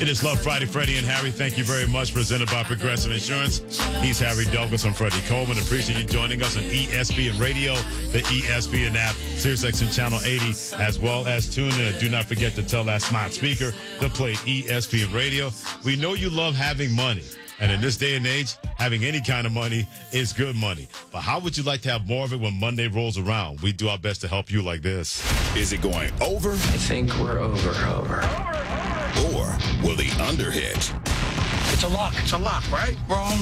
It is Love Friday, Freddie and Harry. Thank you very much. Presented by Progressive Insurance. He's Harry Douglas. I'm Freddie Coleman. Appreciate you joining us on ESPN Radio, the ESPN app, SiriusXM Channel 80, as well as tune in. Do not forget to tell that smart speaker to play ESPN Radio. We know you love having money. And in this day and age, having any kind of money is good money. But how would you like to have more of it when Monday rolls around? We do our best to help you like this. Is it going over? I think we're over. Or will the under hit? It's a lock, right? Wrong.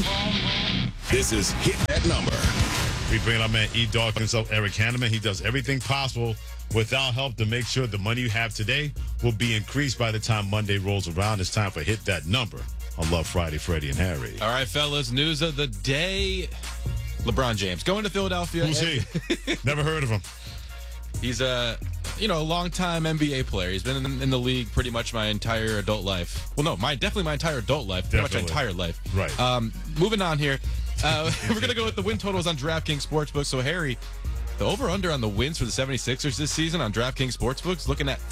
This is Hit That Number. We bring in our man E-Dog himself, Eric Hanneman. He does everything possible without help to make sure the money you have today will be increased by the time Monday rolls around. It's time for Hit That Number on Love Friday, Freddie and Harry. All right, fellas, news of the day. LeBron James going to Philadelphia. Who's he? Never heard of him. He's a longtime NBA player. He's been in the league pretty much my entire adult life. Well, no, definitely my entire adult life. Pretty much my entire life. Right. Moving on here. We're going to go with the win totals on DraftKings Sportsbook. So, Harry, the over-under on the wins for the 76ers this season on DraftKings Sportsbook is looking at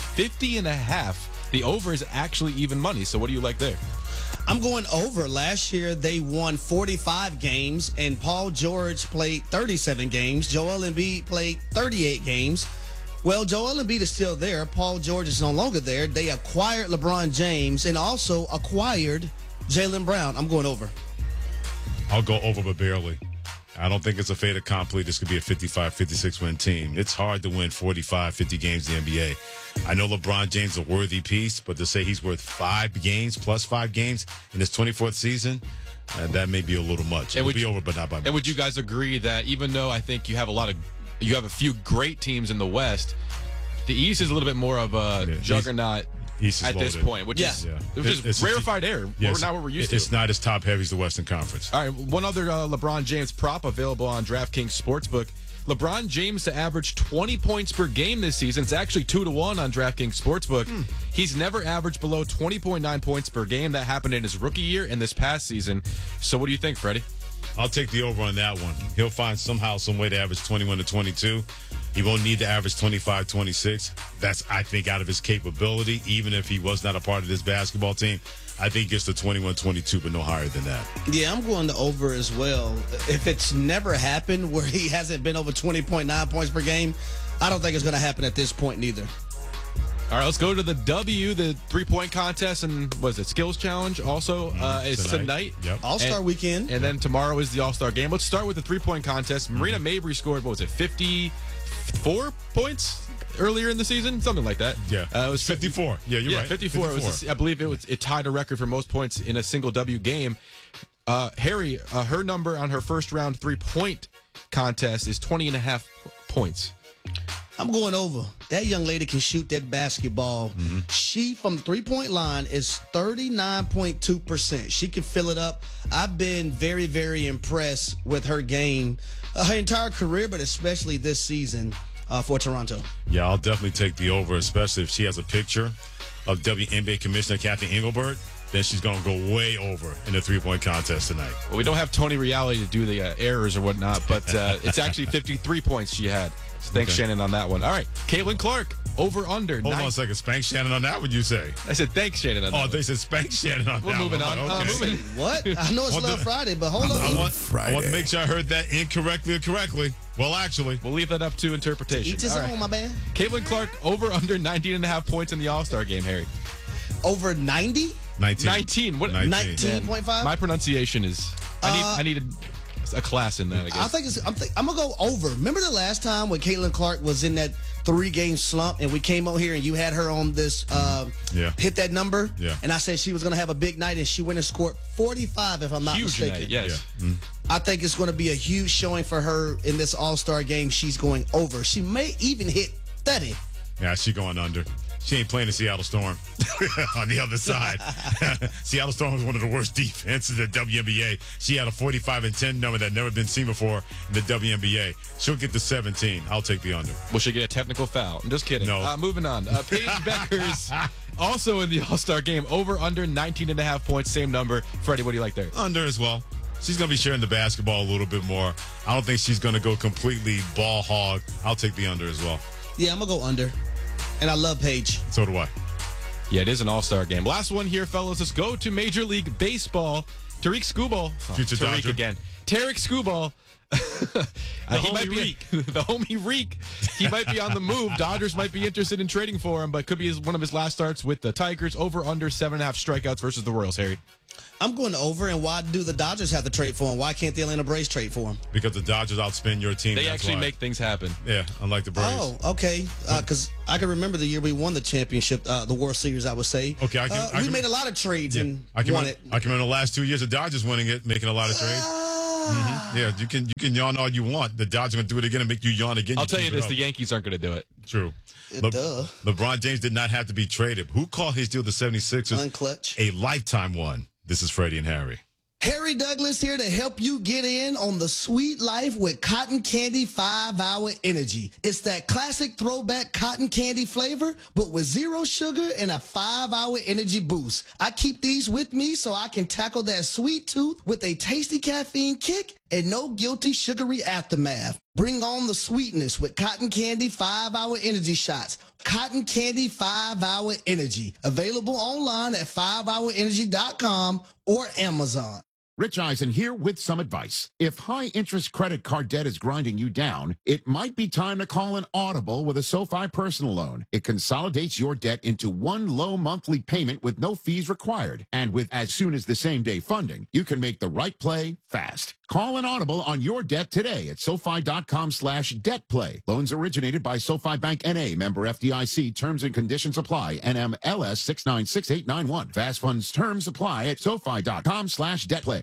50.5. The over is actually even money. So what do you like there? I'm going over. Last year, they won 45 games, and Paul George played 37 games. Joel Embiid played 38 games. Well, Joel Embiid is still there. Paul George is no longer there. They acquired LeBron James and also acquired Jaylen Brown. I'm going over. I'll go over, but barely. I don't think it's a fait accompli. This could be a 55, 56 win team. It's hard to win 45, 50 games in the NBA. I know LeBron James is a worthy piece, but to say he's worth 5 games plus 5 games in his 24th season, that may be a little much. It would be over, but not by much. And would you guys agree that even though I think you have a few great teams in the West, the East is a little bit more of a juggernaut at this point, which is rarefied air. Yes, Not what we're used to. It's not as top heavy as the Western Conference. All right, one other LeBron James prop available on DraftKings Sportsbook. LeBron James to average 20 points per game this season. It's actually 2-1 on DraftKings Sportsbook. He's never averaged below 20.9 points per game. That happened in his rookie year and this past season. So what do you think, Freddie? I'll take the over on that one. He'll find somehow, some way to average 21 to 22. He won't need to average 25, 26. That's, I think, out of his capability, even if he was not a part of this basketball team. I think he gets to 21, 22, but no higher than that. Yeah, I'm going to over as well. If it's never happened where he hasn't been over 20.9 points per game, I don't think it's going to happen at this point neither. All right, let's go to the W, the three-point contest, and what is it, Skills Challenge also is tonight. Yep. All-Star weekend. And then tomorrow is the All-Star game. Let's start with the three-point contest. Marina Mabrey scored, 54 points earlier in the season? Something like that. Yeah. It was 54. Yeah, you're right. 54. I believe it tied a record for most points in a single W game. Harry, her number on her first-round three-point contest is 20.5 points. I'm going over. That young lady can shoot that basketball. She, from the three-point line, is 39.2%. She can fill it up. I've been very, very impressed with her game her entire career, but especially this season for Toronto. Yeah, I'll definitely take the over, especially if she has a picture of WNBA Commissioner Kathy Engelbert. Then she's going to go way over in the three-point contest tonight. Well, we don't have Tony Reality to do the errors or whatnot, but it's actually 53 points she had. So thanks, Shannon, on that one. All right, Caitlin Clark, over-under. Hold on a second. Spank Shannon on that, would you say? I said thanks, Shannon, on that one. They said spank Shannon on that We're moving on. Okay. What? I know it's Love Friday, but hold on. I want to make sure I heard that incorrectly or correctly. Well, actually. We'll leave that up to interpretation. Each his own, my man. Caitlin Clark, over-under 19.5 points in the All-Star game, Harry. Over 90? 19. What? 19.5? My pronunciation is... I need a class in that, I guess. I'm going to go over. Remember the last time when Caitlin Clark was in that 3-game slump and we came out here and you had her on this hit that number? Yeah. And I said she was going to have a big night and she went and scored 45, if I'm not mistaken. Night, yes. Yeah. I think it's going to be a huge showing for her in this All-Star game. She's going over. She may even hit 30. Yeah, she's going under. She ain't playing the Seattle Storm on the other side. Seattle Storm was one of the worst defenses in the WNBA. She had a 45-10 number that never been seen before in the WNBA. She'll get to 17. I'll take the under. Will she get a technical foul? I'm just kidding. No. Moving on. Paige Beckers also in the All-Star game. Over, under 19.5 points. Same number. Freddie, what do you like there? Under as well. She's going to be sharing the basketball a little bit more. I don't think she's going to go completely ball hog. I'll take the under as well. Yeah, I'm going to go under. And I love Paige. So do I. Yeah, it is an all-star game. Last one here, fellas. Let's go to Major League Baseball. Tariq Skubal. Future Tariq Dodger. again. Tarek Skubal. He might be the homie Reek. He might be on the move. Dodgers might be interested in trading for him, but could be one of his last starts with the Tigers. Over under 7.5 strikeouts versus the Royals, Harry. I'm going over, and why do the Dodgers have to trade for him? Why can't the Atlanta Braves trade for him? Because the Dodgers outspend your team. They that's actually why. make things happen. Yeah, unlike the Braves. Oh, okay. Because I can remember the year we won the championship, the World Series, I would say. Okay, I we can- made a lot of trades and I can won remember, it. I can remember the last 2 years of Dodgers winning it, making a lot of trades. Yeah, you can yawn all you want. The Dodgers are going to do it again and make you yawn again. I'll tell you keep it this, up. the Yankees aren't going to do it. True. Duh. LeBron James did not have to be traded. Who called his deal with the 76ers Unclutch. a lifetime one? This is Freddie and Harry. Harry Douglas here to help you get in on the sweet life with Cotton Candy 5-Hour Energy. It's that classic throwback cotton candy flavor, but with 0 sugar and a 5-hour energy boost. I keep these with me so I can tackle that sweet tooth with a tasty caffeine kick and no guilty sugary aftermath. Bring on the sweetness with Cotton Candy 5-Hour Energy Shots. Cotton Candy 5-Hour Energy. Available online at 5hourenergy.com or Amazon. Rich Eisen here with some advice. If high-interest credit card debt is grinding you down, it might be time to call an Audible with a SoFi personal loan. It consolidates your debt into one low monthly payment with no fees required. And with as soon as the same-day funding, you can make the right play fast. Call an Audible on your debt today at SoFi.com/debtplay. Loans originated by SoFi Bank N.A. Member FDIC. Terms and conditions apply. NMLS 696891. Fast funds terms apply at SoFi.com/debtplay.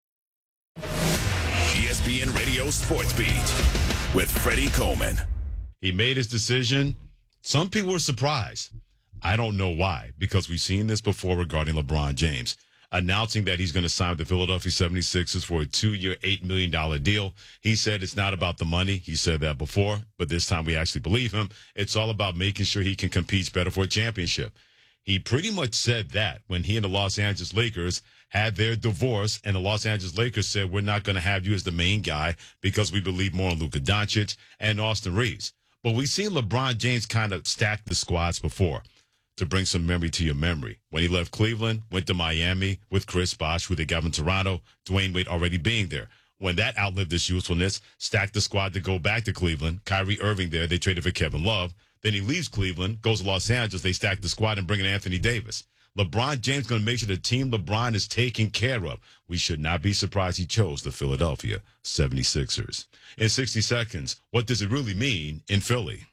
ESPN Radio Sports Beat with Freddie Coleman. He made his decision. Some people were surprised. I don't know why, because we've seen this before regarding LeBron James. Announcing that he's going to sign with the Philadelphia 76ers for a 2-year, $8 million deal. He said it's not about the money. He said that before, but this time we actually believe him. It's all about making sure he can compete better for a championship. He pretty much said that when he and the Los Angeles Lakers had their divorce, and the Los Angeles Lakers said, we're not going to have you as the main guy because we believe more in Luka Doncic and Austin Reeves. But we've seen LeBron James kind of stack the squads before. To bring some memory to your memory, when he left Cleveland, went to Miami with Chris Bosh, who they got in Toronto, Dwayne Wade already being there. When that outlived its usefulness, stacked the squad to go back to Cleveland. Kyrie Irving there, they traded for Kevin Love. Then he leaves Cleveland, goes to Los Angeles, they stack the squad and bring in Anthony Davis. LeBron James going to make sure the team LeBron is taken care of. We should not be surprised he chose the Philadelphia 76ers. In 60 seconds, what does it really mean in Philly?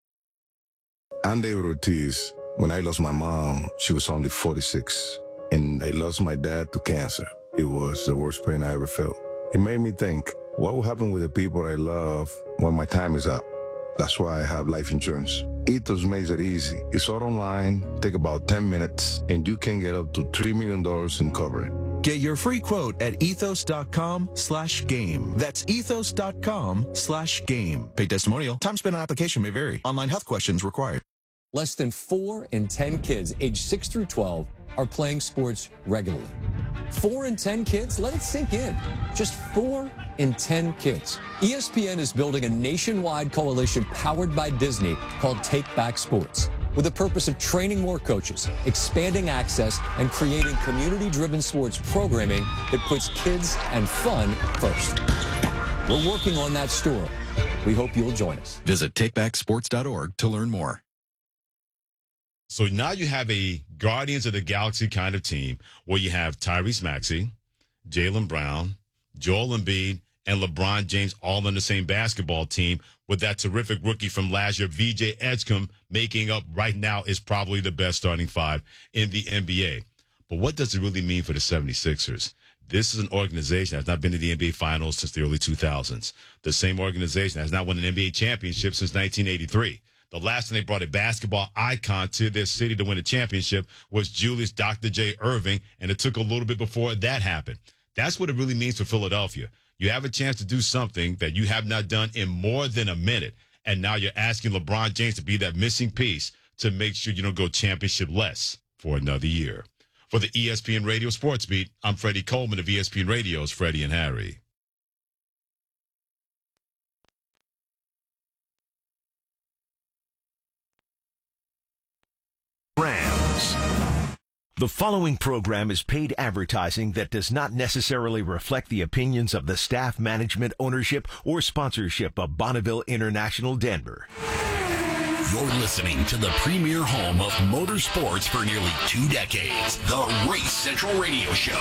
I'm David Ortiz. When I lost my mom, she was only 46, and I lost my dad to cancer. It was the worst pain I ever felt. It made me think, what will happen with the people I love when my time is up? That's why I have life insurance. Ethos makes it easy. It's all online, take about 10 minutes, and you can get up to $3 million in coverage. Get your free quote at ethos.com/game. That's ethos.com/game. Paid testimonial. Time spent on application may vary. Online health questions required. Less than 4 in 10 kids aged 6 through 12 are playing sports regularly. 4 in 10 kids? Let it sink in. Just 4 in 10 kids. ESPN is building a nationwide coalition powered by Disney called Take Back Sports, with the purpose of training more coaches, expanding access, and creating community-driven sports programming that puts kids and fun first. We're working on that story. We hope you'll join us. Visit takebacksports.org to learn more. So now you have a Guardians of the Galaxy kind of team where you have Tyrese Maxey, Jaylen Brown, Joel Embiid, and LeBron James all on the same basketball team with that terrific rookie from last year, VJ Edgecombe, making up right now is probably the best starting five in the NBA. But what does it really mean for the 76ers? This is an organization that has not been to the NBA Finals since the early 2000s. The same organization has not won an NBA championship since 1983. The last time they brought a basketball icon to their city to win a championship was Julius Dr. J. Irving, and it took a little bit before that happened. That's what it really means for Philadelphia. You have a chance to do something that you have not done in more than a minute, and now you're asking LeBron James to be that missing piece to make sure you don't go championship-less for another year. For the ESPN Radio Sports Beat, I'm Freddie Coleman of ESPN Radio's Freddie and Harry. Rams. The following program is paid advertising that does not necessarily reflect the opinions of the staff, management, ownership, or sponsorship of Bonneville International Denver. You're listening to the premier home of motorsports for nearly 2 decades. The Race Central Radio Show.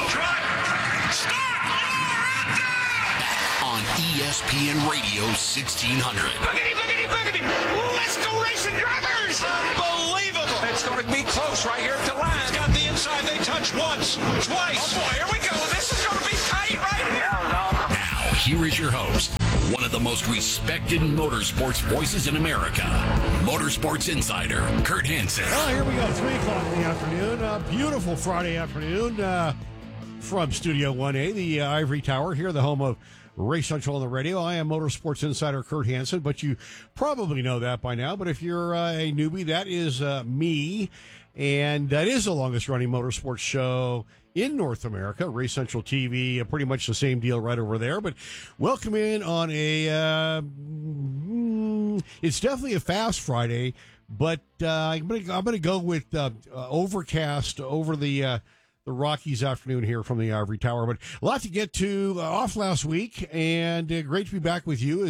On ESPN Radio 1600. Boogity. Let's go racing, drivers. Unbelievable. It's going to be close right here at the line. It's got the inside. They touch once, twice. Oh, boy, here we go. This is going to be tight right here. Now, here is your host, one of the most respected motorsports voices in America, Motorsports Insider, Kurt Hansen. Oh, here we go, 3 o'clock in the afternoon. A beautiful Friday afternoon from Studio 1A, the Ivory Tower, here, the home of Race Central on the radio. I am Motorsports Insider Kurt Hansen, but you probably know that by now. But if you're a newbie, that is me, and that is the longest-running motorsports show in North America. Race Central TV, pretty much the same deal right over there. But welcome in on a, it's definitely a fast Friday, but I'm gonna go with overcast over the Rockies afternoon here from the Ivory Tower. But a lot to get to. Off last week, and great to be back with you.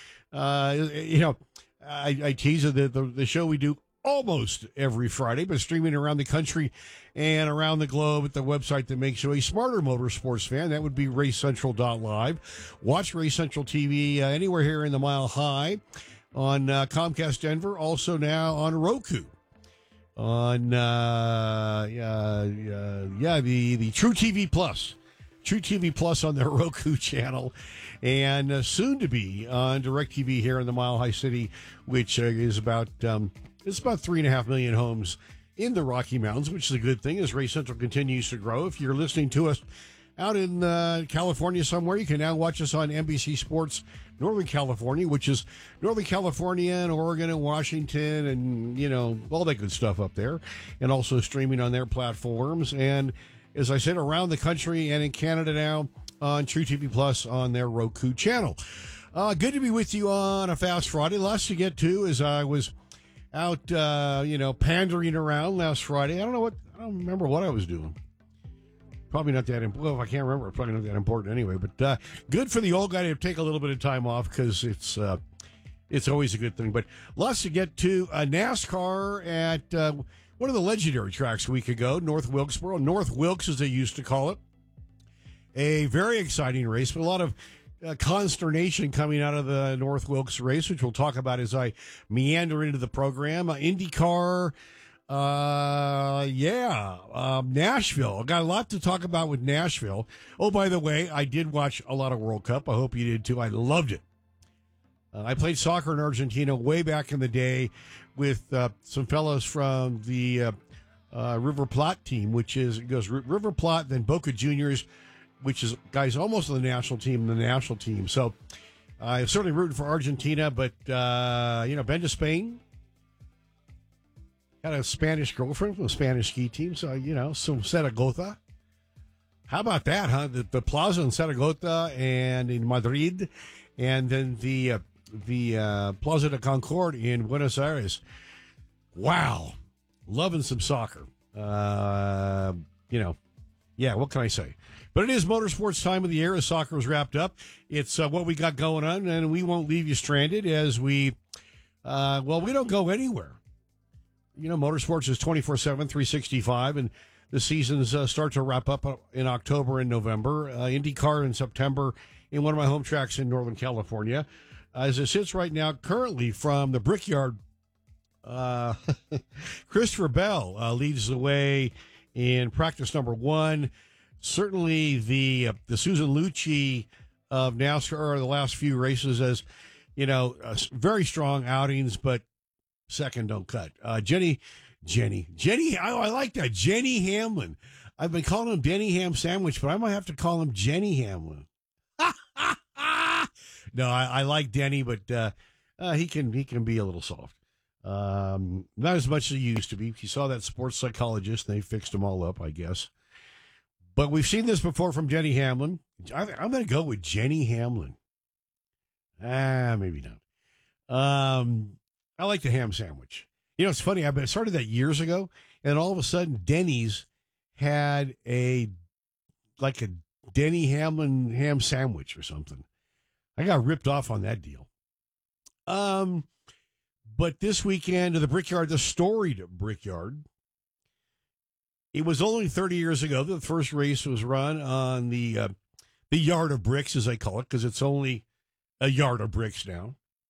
I tease the show we do almost every Friday, but streaming around the country and around the globe at the website that makes you a smarter motorsports fan. That would be racecentral.live. Watch Race Central TV anywhere here in the Mile High on Comcast Denver, also now on Roku. On the True TV Plus on their Roku channel, and soon to be on DirecTV here in the Mile High City, which is about 3.5 million homes in the Rocky Mountains, which is a good thing as Race Central continues to grow. If you're listening to us out in California somewhere, you can now watch us on NBC Sports Northern California, which is Northern California and Oregon and Washington and, all that good stuff up there, and also streaming on their platforms. And as I said, around the country and in Canada now on True TV Plus on their Roku channel. Good to be with you on a Fast Friday. Lots to get to as I was out, pandering around last Friday. I don't remember what I was doing. Probably not that important. Well, if I can't remember, it's probably not that important anyway. But good for the old guy to take a little bit of time off because it's always a good thing. But lots to get to. NASCAR at one of the legendary tracks a week ago, North Wilkesboro. North Wilkes, as they used to call it. A very exciting race, but a lot of consternation coming out of the North Wilkes race, which we'll talk about as I meander into the program. IndyCar. Nashville. Got a lot to talk about with Nashville. Oh, by the way, I did watch a lot of World Cup. I hope you did too. I loved it. I played soccer in Argentina way back in the day with some fellows from the River Plate team, which goes River Plate, then Boca Juniors, which is guys almost on the national team. So I'm certainly rooting for Argentina, but been to Spain. Had a Spanish girlfriend from a Spanish ski team, so, some Zaragoza. How about that, huh? The plaza in Zaragoza and in Madrid, and then the Plaza de Concord in Buenos Aires. Wow. Loving some soccer. What can I say? But it is motorsports time of the year as soccer is wrapped up. It's what we got going on, and we won't leave you stranded as we don't go anywhere. Motorsports is 24/7, 365, and the seasons start to wrap up in October and November. IndyCar in September in one of my home tracks in Northern California. As it sits right now, currently from the Brickyard, Christopher Bell leads the way in practice number 1. Certainly the Susan Lucci of NASCAR the last few races as, very strong outings, but second don't cut. Jenny, I like that. Jenny Hamlin. I've been calling him Denny Ham Sandwich, but I might have to call him Jenny Hamlin. No, I like Denny, but he can be a little soft. Not as much as he used to be. He saw that sports psychologist, and they fixed him all up, I guess. But we've seen this before from Jenny Hamlin. I'm going to go with Jenny Hamlin. Maybe not. I like the ham sandwich. It's funny. I started that years ago, and all of a sudden, Denny's had a Denny Hamlin ham sandwich or something. I got ripped off on that deal. But this weekend to the Brickyard, the storied Brickyard. It was only 30 years ago that the first race was run on the Yard of Bricks, as they call it, because it's only a yard of bricks now.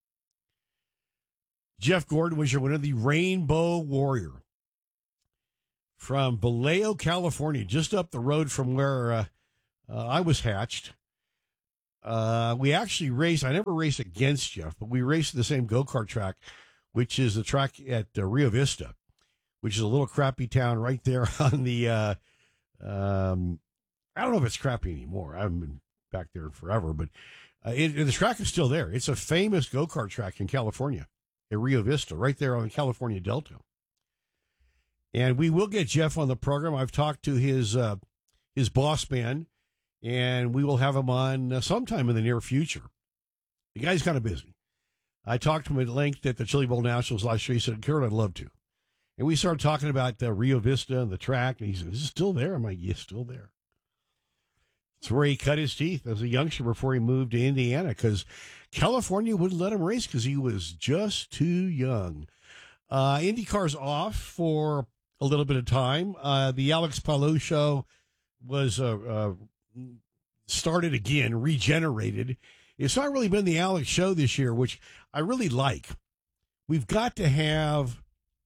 Jeff Gordon was your winner, the Rainbow Warrior from Vallejo, California, just up the road from where I was hatched. We actually raced. I never raced against Jeff, but we raced at the same go-kart track, which is the track at Rio Vista, which is a little crappy town right there on the, I don't know if it's crappy anymore. I haven't been back there forever, but the track is still there. It's a famous go-kart track in California at Rio Vista, right there on the California Delta. And we will get Jeff on the program. I've talked to his boss man, and we will have him on sometime in the near future. The guy's kind of busy. I talked to him at length at the Chili Bowl Nationals last year. He said, Kurt, I'd love to. And we started talking about Rio Vista and the track, and he said, is it still there? I'm like, yeah, still there. It's where he cut his teeth as a youngster before he moved to Indiana, because California wouldn't let him race because he was just too young. IndyCar's off for a little bit of time. The Alex Palou show was started again, regenerated. It's not really been the Alex show this year, which I really like. We've got to have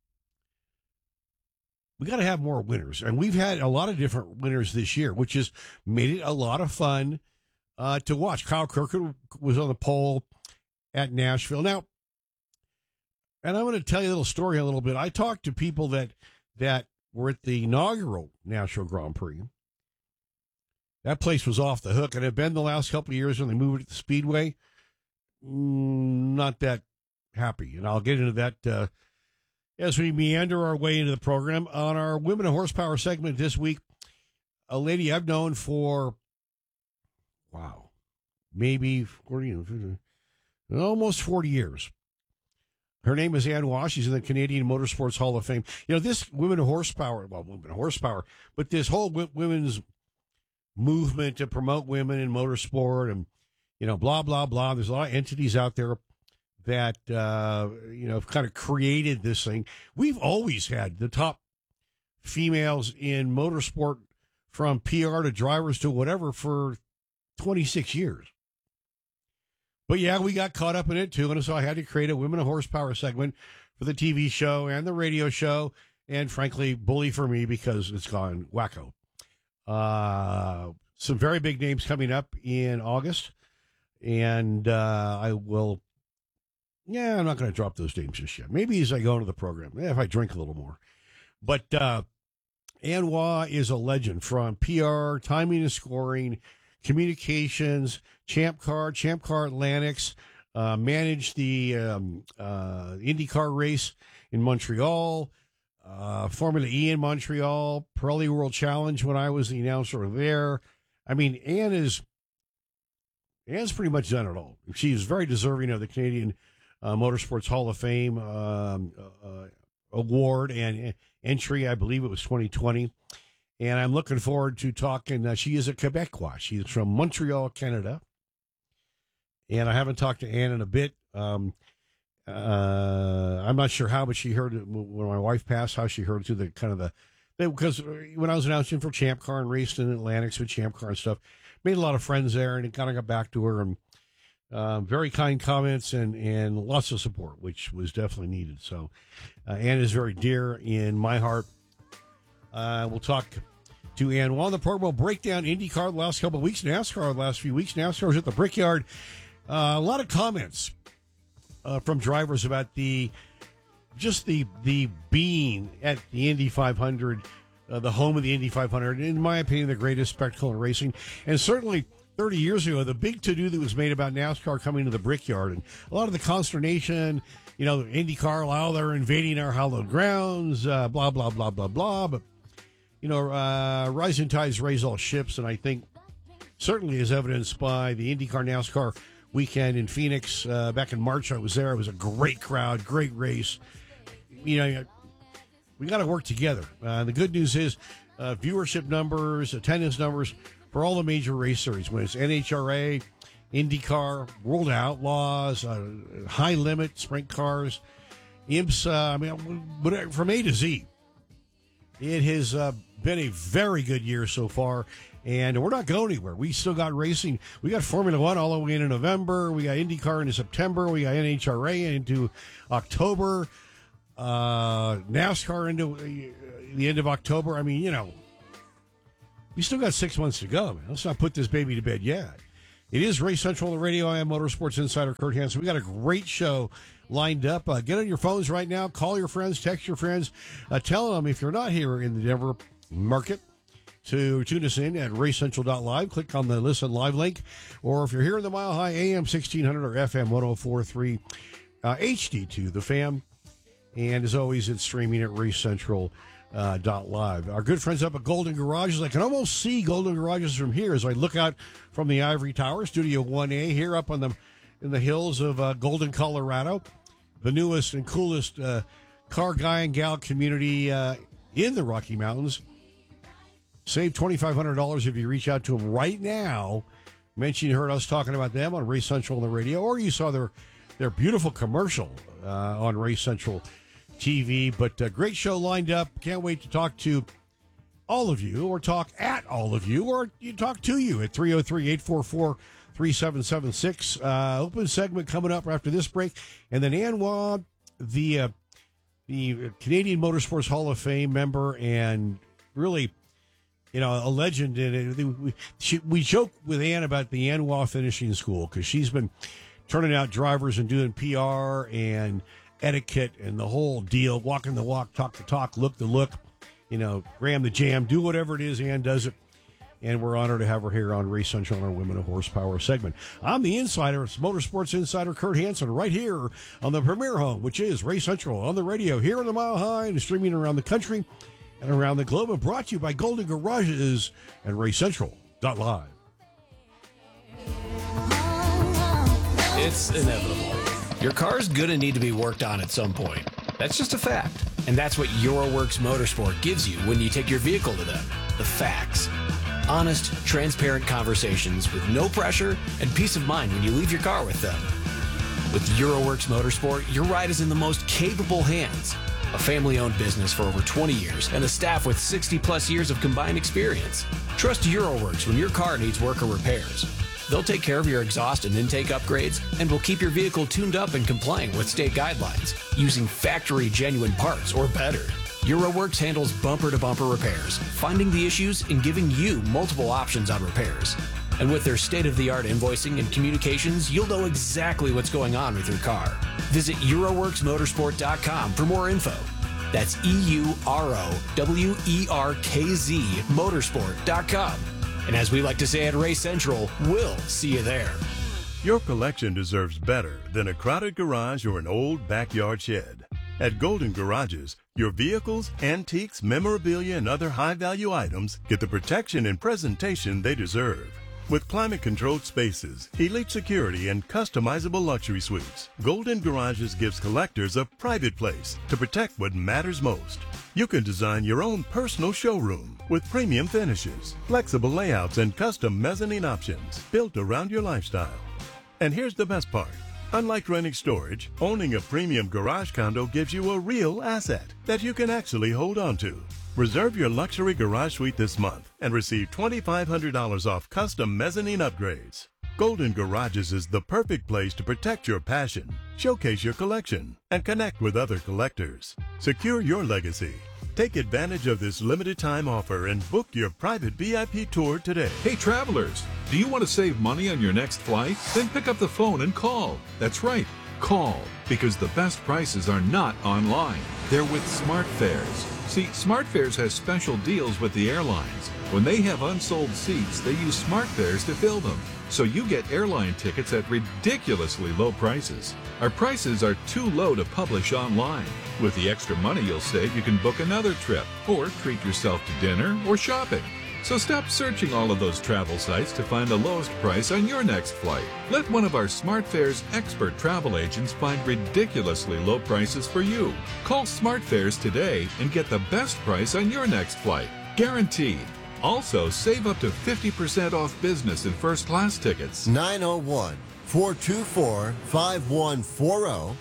more winners, and we've had a lot of different winners this year, which has made it a lot of fun to watch. Kyle Kirkwood was on the pole at Nashville. Now, and I'm going to tell you a little story a little bit. I talked to people that were at the inaugural Nashville Grand Prix. That place was off the hook, and have been the last couple of years when they moved it to the Speedway. Not that happy, and I'll get into that as we meander our way into the program. On our Women in Horsepower segment this week, a lady I've known for, maybe 40, almost 40 years. Her name is Ann Waugh. She's in the Canadian Motorsports Hall of Fame. You know, this Women in Horsepower, but this whole women's movement to promote women in motorsport and, blah, blah, blah. There's a lot of entities out there that, have kind of created this thing. We've always had the top females in motorsport, from PR to drivers to whatever, for 26 years. But yeah, we got caught up in it too, and so I had to create a Women of Horsepower segment for the TV show and the radio show, and frankly, bully for me because it's gone wacko. Some very big names coming up in August, and I will. Yeah, I'm not going to drop those names just yet. Maybe as I go into the program, if I drink a little more. But Ann Waugh is a legend, from PR, timing and scoring, communications, Champ Car Atlantics, managed the IndyCar race in Montreal, Formula E in Montreal, Pirelli World Challenge when I was the announcer there. I mean, Ann's pretty much done it all. She's very deserving of the Canadian Motorsports Hall of Fame award and entry. I believe it was 2020. And I'm looking forward to talking. She is a Quebecois. She's from Montreal, Canada. And I haven't talked to Ann in a bit. I'm not sure how, but she heard it when my wife passed, how she heard it through because when I was announcing for Champ Car and raced in Atlantics with Champ Car and stuff, made a lot of friends there, and it kind of got back to her, and very kind comments and lots of support, which was definitely needed. So Ann is very dear in my heart. We'll talk to Ann Waugh on the program. We'll break down IndyCar the last couple of weeks, NASCAR the last few weeks. NASCAR was at the Brickyard. A lot of comments from drivers about the being at the Indy 500, the home of the Indy 500. In my opinion, the greatest spectacle in racing. And certainly 30 years ago, the big to-do that was made about NASCAR coming to the Brickyard, and a lot of the consternation, IndyCar, they're invading our hallowed grounds, blah, blah, blah, blah, blah. But, rising tides raise all ships, and I think certainly as evidenced by the IndyCar NASCAR weekend in Phoenix back in March. I was there. It was a great crowd, great race. We got to work together. The good news is viewership numbers, attendance numbers for all the major race series, when it's NHRA, IndyCar, World Outlaws, High Limit, Sprint Cars, IMSA, from A to Z. It has been a very good year so far, and we're not going anywhere. We still got racing. We got Formula One all the way into November. We got IndyCar into September. We got NHRA into October. NASCAR into the end of October. I mean, we still got 6 months to go, man. Let's not put this baby to bed yet. It is Race Central on the radio. I am Motorsports Insider Kurt Hansen. We got a great show lined up. Get on your phones right now. Call your friends. Text your friends. Tell them if you're not here in the Denver market to tune us in at racecentral.live. Click on the Listen Live link. Or if you're here in the Mile High, AM 1600 or FM 1043 HD2, The Fan. And as always, it's streaming at racecentral.live. Our good friends up at Golden Garages. I can almost see Golden Garages from here as I look out from the Ivory Tower, Studio 1A, here up in the hills of Golden, Colorado. The newest and coolest car guy and gal community in the Rocky Mountains. Save $2,500 if you reach out to them right now. Mention you heard us talking about them on Race Central on the radio, or you saw their beautiful commercial on Race Central TV. But great show lined up. Can't wait to talk to all of you, or talk at all of you, or you talk to you at 303-844-3776. Open segment coming up after this break. And then ANWA, the Canadian Motorsports Hall of Fame member, and really, a legend in it. We joke with Ann about the ANWA finishing school, because she's been turning out drivers and doing PR and etiquette and the whole deal, walking the walk, talk the talk, look the look, ram the jam, do whatever it is. Ann does it. And we're honored to have her here on Race Central on our Women of Horsepower segment. I'm the insider. It's Motorsports Insider Kurt Hansen, right here on the premier home, which is Race Central on the radio here in the Mile High, and streaming around the country and around the globe, and brought to you by Golden Garages and racecentral.live. It's inevitable. Your car's going to need to be worked on at some point. That's just a fact. And that's what Euroworks Motorsport gives you when you take your vehicle to them. The facts. Honest, transparent conversations with no pressure and peace of mind when you leave your car with them. With Euroworks Motorsport, your ride is in the most capable hands. A family-owned business for over 20 years and a staff with 60-plus years of combined experience. Trust Euroworks when your car needs work or repairs. They'll take care of your exhaust and intake upgrades, and will keep your vehicle tuned up and complying with state guidelines using factory genuine parts or better. Euroworks handles bumper-to-bumper repairs, finding the issues and giving you multiple options on repairs. And with their state-of-the-art invoicing and communications, you'll know exactly what's going on with your car. Visit EuroworksMotorsport.com for more info. That's EuroWerkz Motorsport.com. And as we like to say at Race Central, we'll see you there. Your collection deserves better than a crowded garage or an old backyard shed. At Golden Garages, your vehicles, antiques, memorabilia, and other high-value items get the protection and presentation they deserve. With climate-controlled spaces, elite security, and customizable luxury suites, Golden Garages gives collectors a private place to protect what matters most. You can design your own personal showroom with premium finishes, flexible layouts, and custom mezzanine options built around your lifestyle. And here's the best part. Unlike renting storage, owning a premium garage condo gives you a real asset that you can actually hold on to. Reserve your luxury garage suite this month and receive $2,500 off custom mezzanine upgrades. Golden Garages is the perfect place to protect your passion, showcase your collection, and connect with other collectors. Secure your legacy. Take advantage of this limited time offer and book your private VIP tour today. Hey travelers, do you want to save money on your next flight? Then pick up the phone and call. That's right, call, because the best prices are not online. They're with SmartFares. See, SmartFares has special deals with the airlines. When they have unsold seats, they use SmartFares to fill them. So you get airline tickets at ridiculously low prices. Our prices are too low to publish online. With the extra money you'll save, you can book another trip or treat yourself to dinner or shopping. So stop searching all of those travel sites to find the lowest price on your next flight. Let one of our SmartFares expert travel agents find ridiculously low prices for you. Call SmartFares today and get the best price on your next flight. Guaranteed. Also, save up to 50% off business and first class tickets. 901-424-5140.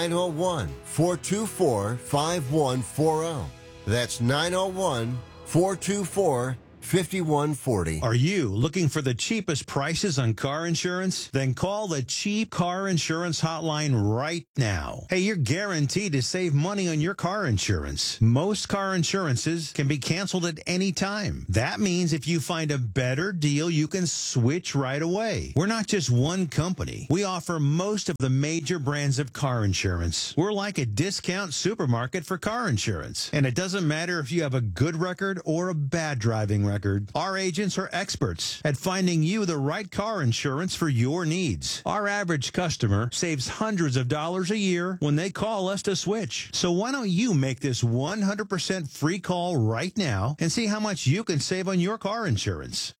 901-424-5140. That's 901-424-5140. 5140. Are you looking for the cheapest prices on car insurance? Then call the Cheap Car Insurance Hotline right now. Hey, you're guaranteed to save money on your car insurance. Most car insurances can be canceled at any time. That means if you find a better deal, you can switch right away. We're not just one company. We offer most of the major brands of car insurance. We're like a discount supermarket for car insurance. And it doesn't matter if you have a good record or a bad driving record. Our agents are experts at finding you the right car insurance for your needs. Our average customer saves hundreds of dollars a year when they call us to switch. So why don't you make this 100% free call right now and see how much you can save on your car insurance?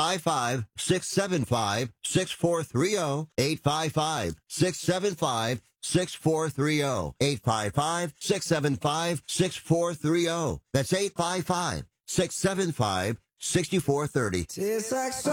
855-675-6430. 855-675-6430. 855-675-6430. That's 855-675-6430.